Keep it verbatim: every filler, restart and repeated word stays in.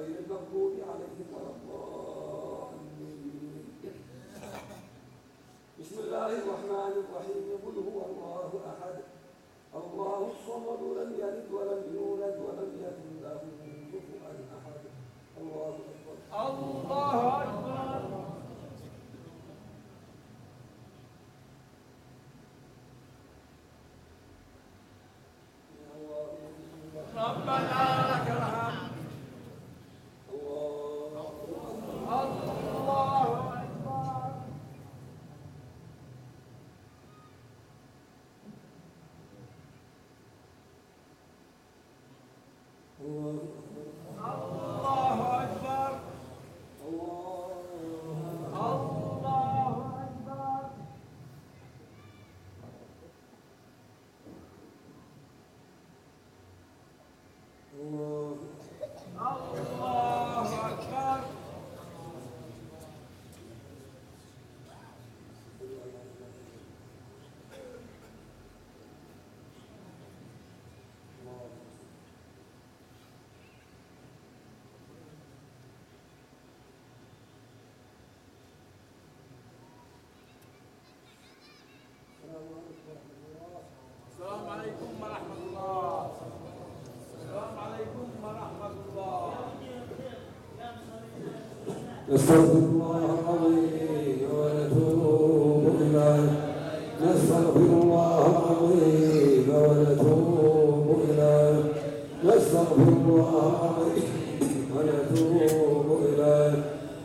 غير المغضوب عليهم ولا الضالين. بسم الله الرحمن الرحيم. قل هو الله أحد الله الصمد لم يلد ولم يولد ولم يكن له كفوا أحد. الله أكبر. الله أكبر. ربنا لك الحمد. الله الله أكبر. الله الله أكبر. الله الله أكبر. الله الله أكبر. السلام عليكم ورحمة الله. السلام عليكم ورحمة الله. نستغفر الله العظيم ونتوب إليه. نستغفر الله العظيم ونتوب إليه. نستغفر الله العظيم